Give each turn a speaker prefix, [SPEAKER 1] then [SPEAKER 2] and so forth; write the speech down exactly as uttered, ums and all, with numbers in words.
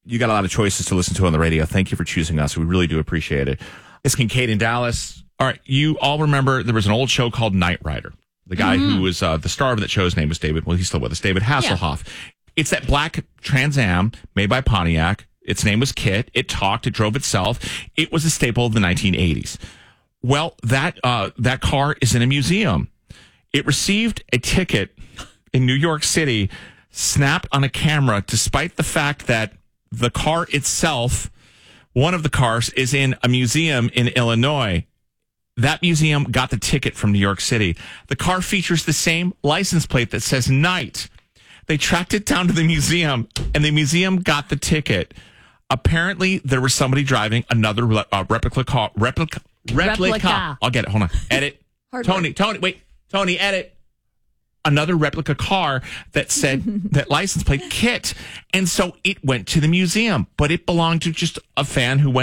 [SPEAKER 1] You got a lot of choices to listen to on the radio. Thank you for choosing us. We really do appreciate it. It's Kincaid in Dallas. All right, you all remember there was an old show called Knight Rider. The guy mm-hmm. who was uh, the star of that show's name was David, well, he's still with us, David Hasselhoff. Yeah. It's that black Trans Am made by Pontiac. Its name was Kit. It talked. It drove itself. It was a staple of the nineteen eighties. Well, that uh, that car is in a museum. It received a ticket in New York City, snapped on a camera, despite the fact that the car itself, one of the cars, is in a museum in Illinois. That museum got the ticket from New York City. The car features the same license plate that says Knight. They tracked it down to the museum, and the museum got the ticket. Apparently, there was somebody driving another uh, replica car. Replica, replica. Replica. I'll get it. Hold on. Edit. Tony, Tony, wait. Tony, edit. Another replica car that said that license plate Kit. And so it went to the museum, but it belonged to just a fan who went